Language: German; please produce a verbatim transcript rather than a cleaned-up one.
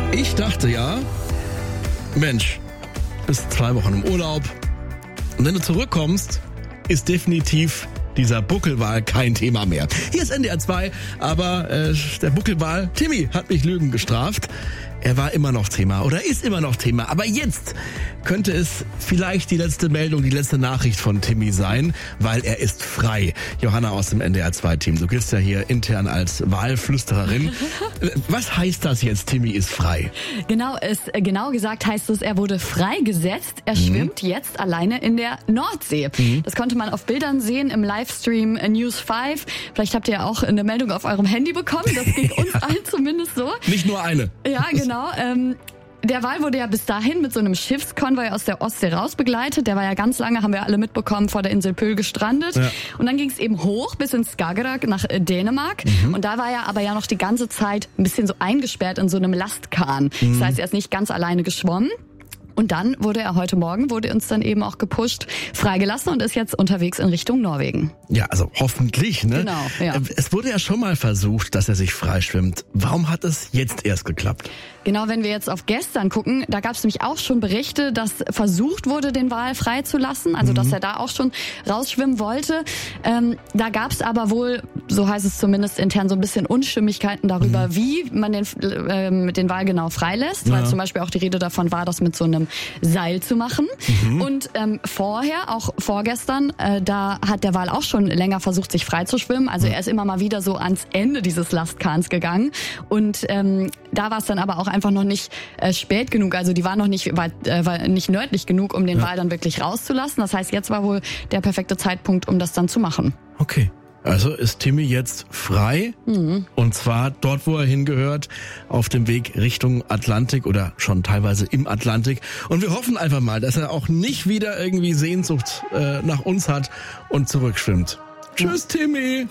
Ich dachte ja, Mensch, bist zwei Wochen im Urlaub und wenn du zurückkommst, ist definitiv dieser Buckelwal kein Thema mehr. Hier ist N D R zwei, aber äh, der Buckelwal Timmy hat mich Lügen gestraft. Er war immer noch Thema oder ist immer noch Thema. Aber jetzt könnte es vielleicht die letzte Meldung, die letzte Nachricht von Timmy sein, weil er ist frei. Johanna aus dem N D R zwei Team, du giltst ja hier intern als Wahlflüstererin. Was heißt das jetzt, Timmy ist frei? Genau, es, genau gesagt heißt es, er wurde freigesetzt. Er mhm. schwimmt jetzt alleine in der Nordsee. Mhm. Das konnte man auf Bildern sehen im Livestream News fünf. Vielleicht habt ihr ja auch eine Meldung auf eurem Handy bekommen. Das ging uns ja. allen zumindest so. Nicht nur eine. Ja, genau. Genau, ähm, der Wal wurde ja bis dahin mit so einem Schiffskonvoi aus der Ostsee rausbegleitet. Der war ja ganz lange, haben wir alle mitbekommen, vor der Insel Pöhl gestrandet. Ja. Und dann ging es eben hoch bis ins Skagerrak nach Dänemark. Mhm. Und da war er aber ja noch die ganze Zeit ein bisschen so eingesperrt in so einem Lastkahn. Mhm. Das heißt, er ist nicht ganz alleine geschwommen. Und dann wurde er heute Morgen, wurde uns dann eben auch gepusht, freigelassen und ist jetzt unterwegs in Richtung Norwegen. Ja, also hoffentlich, ne? Genau, ja. Es wurde ja schon mal versucht, dass er sich freischwimmt. Warum hat es jetzt erst geklappt? Genau, wenn wir jetzt auf gestern gucken, da gab es nämlich auch schon Berichte, dass versucht wurde, den Wal freizulassen, also mhm. dass er da auch schon rausschwimmen wollte. Ähm, da gab es aber wohl, so heißt es zumindest intern, so ein bisschen Unstimmigkeiten darüber, mhm. wie man den, äh, den Wal genau freilässt, ja. weil zum Beispiel auch die Rede davon war, das mit so einem Seil zu machen. Mhm. Und ähm, vorher, auch vorgestern, äh, da hat der Wal auch schon länger versucht, sich freizuschwimmen. Also mhm. er ist immer mal wieder so ans Ende dieses Lastkahns gegangen. Und ähm, da war es dann aber auch einfach noch nicht äh, spät genug. Also die war noch nicht, weit, äh, war nicht nördlich genug, um den ja. Wal dann wirklich rauszulassen. Das heißt, jetzt war wohl der perfekte Zeitpunkt, um das dann zu machen. Okay. Also ist Timmy jetzt frei, mhm. und zwar dort, wo er hingehört, auf dem Weg Richtung Atlantik oder schon teilweise im Atlantik. Und wir hoffen einfach mal, dass er auch nicht wieder irgendwie Sehnsucht äh, nach uns hat und zurückschwimmt. Tschüss, Timmy!